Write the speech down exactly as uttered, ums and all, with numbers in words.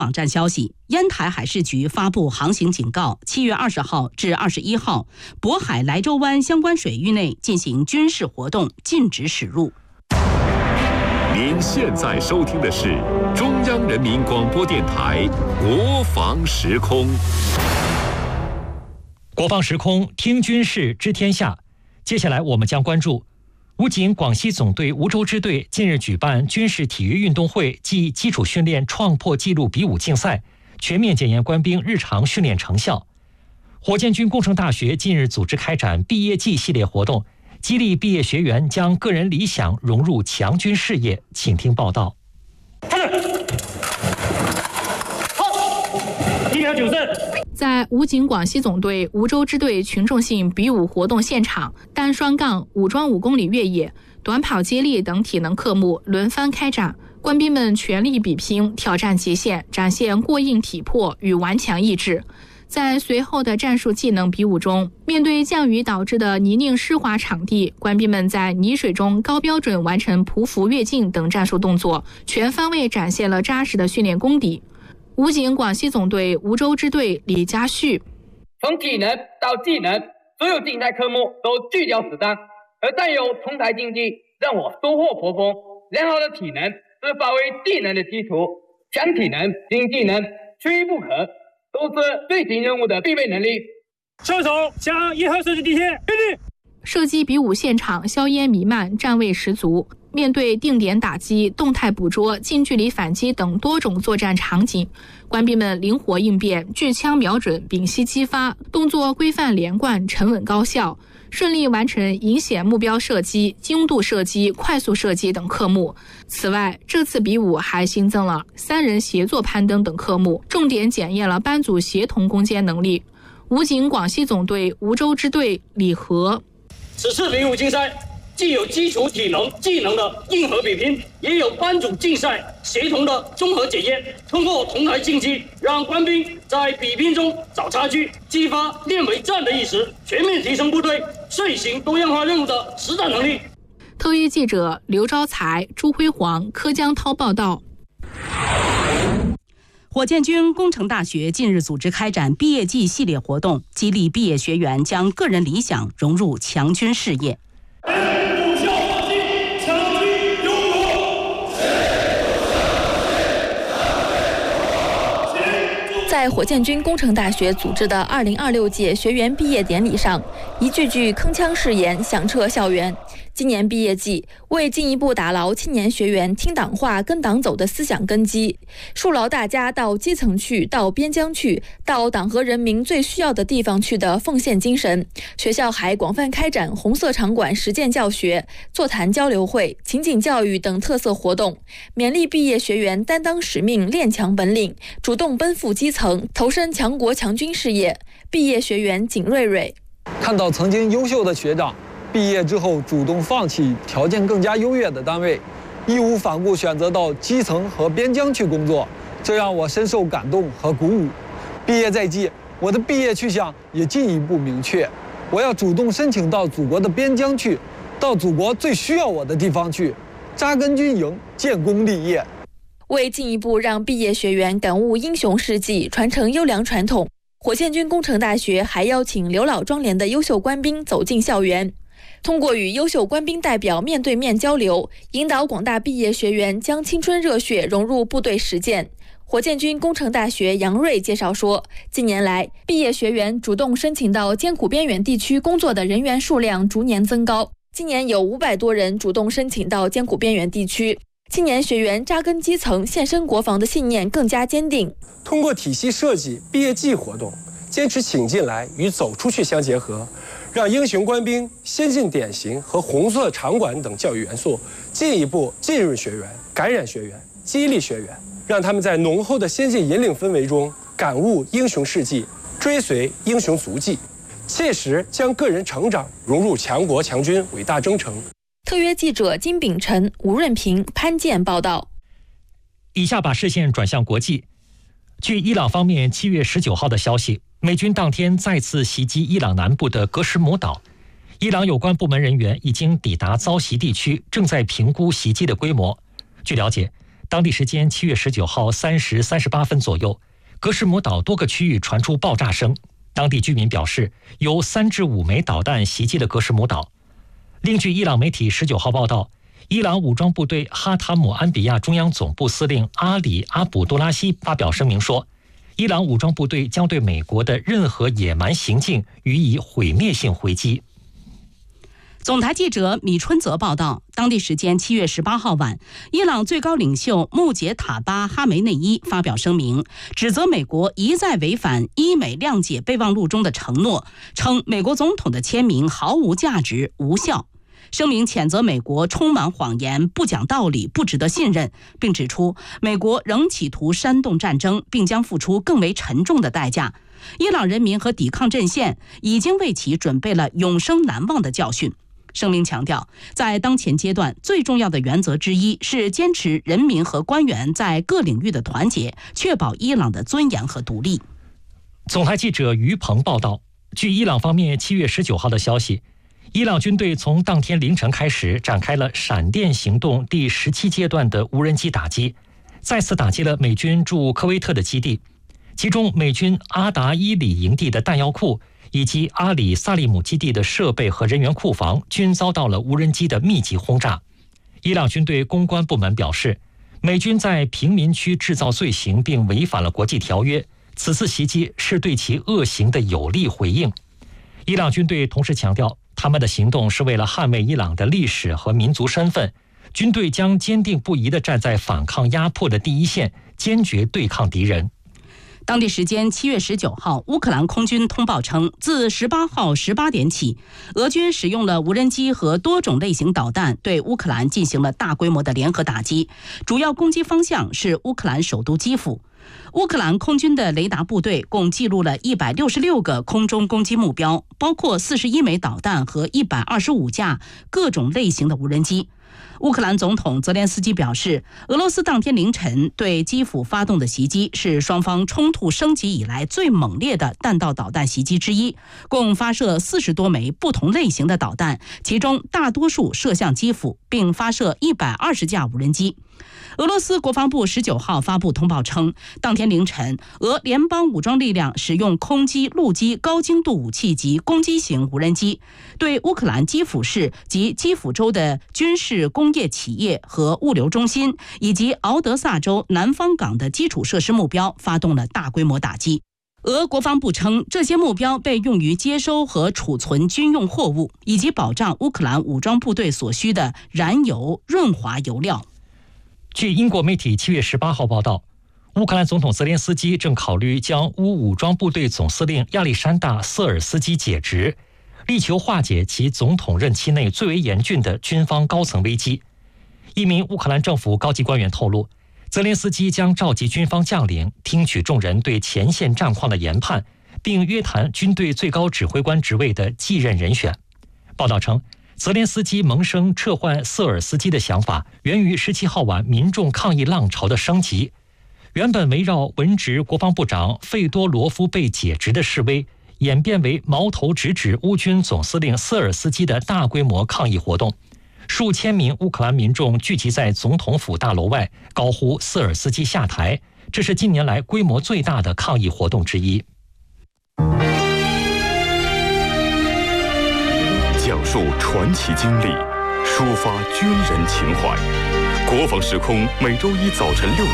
网站消息，烟台海事局发布航行警告，七月二十号至二十一号，渤海莱州湾相关水域内进行军事活动，禁止驶入。 您现在收听的是中央人民广播电台国防时空。 国防时空，听军事知天下。接下来我们将关注武警广西总队梧州支队近日举办军事体育运动会暨基础训练创破纪录比武竞赛，全面检验官兵日常训练成效。火箭军工程大学近日组织开展毕业季系列活动，激励毕业学员将个人理想融入强军事业。请听报道。 开始，好，一秒九四。 在武警广西总队梧州支队群众性比武活动现场，单双杠、武装五公里越野、短跑接力等体能科目轮番开展，官兵们全力比拼，挑战极限，展现过硬体魄与顽强意志。在随后的战术技能比武中，面对降雨导致的泥泞湿滑场地，官兵们在泥水中高标准完成匍匐跃进等战术动作，全方位展现了扎实的训练功底。武警广西总队梧州支队李家旭， 从体能到技能，所有竞赛科目都拒掉死当，而战友同台竞技让我收获颇丰。良好的体能是发挥技能的基础，强体能、新技能缺一不可，都是队形任务的必备能力。 射手向一号射击地线预定。 射击比武现场硝烟弥漫，站位十足。面对定点打击、动态捕捉、近距离反击等多种作战场景，官兵们灵活应变，聚枪瞄准，屏息激发，动作规范连贯，沉稳高效，顺利完成引显目标射击、精度射击、快速射击等科目。此外，这次比武还新增了三人协作攀登等科目，重点检验了班组协同攻坚能力。武警广西总队梧州支队李和， 此次比武竞赛既有基础体能、技能的硬核比拼，也有班组竞赛协同的综合检验。通过同台竞技，让官兵在比拼中找差距，激发练为战的意识，全面提升部队遂行多样化任务的实战能力。 特约记者刘昭才、朱辉煌、柯江涛报道。 火箭军工程大学近日组织开展毕业季系列活动，激励毕业学员将个人理想融入强军事业。 在火箭军工程大学组织的二零二六届学员毕业典礼上，一句句铿锵誓言响彻校园。今年毕业季，为进一步打牢青年学员听党话跟党走的思想根基，树牢大家到基层去、到边疆去、到党和人民最需要的地方去的奉献精神，学校还广泛开展红色场馆实践教学、座谈交流会、情景教育等特色活动，勉励毕业学员担当使命、练强本领，主动奔赴基层，投身强国强军事业。毕业学员景瑞瑞， 看到曾经优秀的学长毕业之后主动放弃条件更加优越的单位，义无反顾选择到基层和边疆去工作，这让我深受感动和鼓舞。毕业在即，我的毕业去向也进一步明确，我要主动申请到祖国的边疆去，到祖国最需要我的地方去，扎根军营，建功立业。 为进一步让毕业学员感悟英雄事迹，传承优良传统，火箭军工程大学还邀请刘老庄连的优秀官兵走进校园，通过与优秀官兵代表面对面交流，引导广大毕业学员将青春热血融入部队实践。火箭军工程大学杨瑞介绍说，近年来毕业学员主动申请到艰苦边远地区工作的人员数量逐年增高，今年有五百多人主动申请到艰苦边远地区。青年学员扎根基层、献身国防的信念更加坚定。 通过体系设计毕业季活动，坚持请进来与走出去相结合，让英雄官兵、先进典型和红色场馆等教育元素进一步浸润学员、感染学员、激励学员，让他们在浓厚的先进引领氛围中感悟英雄事迹，追随英雄足迹，切实将个人成长融入强国强军伟大征程。 特约记者金秉辰、吴润平、潘健报道。 以下把视线转向国际。据伊朗方面七月十九号的消息，美军当天再次袭击伊朗南部的格什姆岛。伊朗有关部门人员已经抵达遭袭地区，正在评估袭击的规模。据了解， 当地时间七月十九号三时三十八分左右，格什姆岛多个区域传出爆炸声。当地居民表示，有三至五枚导弹袭击了格什姆岛。另据伊朗媒体十九号报道，伊朗武装部队哈塔姆安比亚中央总部司令阿里阿卜杜拉希发表声明说，伊朗武装部队将对美国的任何野蛮行径予以毁灭性回击。 总台记者米春泽报道，当地时间七月十八号晚，伊朗最高领袖穆杰塔巴哈梅内伊发表声明，指责美国一再违反伊美谅解备忘录中的承诺，称美国总统的签名毫无价值、无效。声明谴责美国充满谎言、不讲道理、不值得信任，并指出美国仍企图煽动战争，并将付出更为沉重的代价。伊朗人民和抵抗阵线已经为其准备了永生难忘的教训。声明强调，在当前阶段，最重要的原则之一是坚持人民和官员在各领域的团结，确保伊朗的尊严和独立。 总台记者于鹏报道，据伊朗方面七月十九号的消息，伊朗军队从当天凌晨开始展开了闪电行动第十七阶段的无人机打击，再次打击了美军驻科威特的基地，其中美军阿达伊里营地的弹药库以及阿里萨利姆基地的设备和人员库房均遭到了无人机的密集轰炸。伊朗军队公关部门表示，美军在平民区制造罪行并违反了国际条约，此次袭击是对其恶行的有力回应。伊朗军队同时强调，他们的行动是为了捍卫伊朗的历史和民族身份，军队将坚定不移地站在反抗压迫的第一线，坚决对抗敌人。 当地时间七月十九号，乌克兰空军通报称，自十八号十八点起，俄军使用了无人机和多种类型导弹对乌克兰进行了大规模的联合打击，主要攻击方向是乌克兰首都基辅。乌克兰空军的雷达部队共记录了一百六十六个空中攻击目标，包括四十一枚导弹和一百二十五架各种类型的无人机。乌克兰总统泽连斯基表示，俄罗斯当天凌晨对基辅发动的袭击是双方冲突升级以来最猛烈的弹道导弹袭击之一，共发射四十多枚不同类型的导弹，其中大多数射向基辅，并发射一百二十架无人机。俄罗斯国防部十九号发布通报称，当天凌晨，俄联邦武装力量使用空机、陆基高精度武器及攻击型无人机，对乌克兰基辅市及基辅州的军事工业企业和物流中心，以及敖德萨州南方港的基础设施目标发动了大规模打击。俄国防部称，这些目标被用于接收和储存军用货物，以及保障乌克兰武装部队所需的燃油、润滑油料。 据英国媒体七月十八号报道，乌克兰总统泽连斯基正考虑将乌武装部队总司令亚历山大·瑟尔斯基解职，力求化解其总统任期内最为严峻的军方高层危机。一名乌克兰政府高级官员透露，泽连斯基将召集军方将领，听取众人对前线战况的研判，并约谈军队最高指挥官职位的继任人选。报道称，泽连斯基萌生撤换瑟尔斯基的想法，源于十七号晚民众抗议浪潮的升级。原本围绕文职国防部长费多罗夫被解职的示威，演变为矛头直指乌军总司令瑟尔斯基的大规模抗议活动。数千名乌克兰民众聚集在总统府大楼外，高呼瑟尔斯基下台，这是近年来规模最大的抗议活动之一。 讲述传奇经历，抒发军人情怀。国防时空每周一早晨六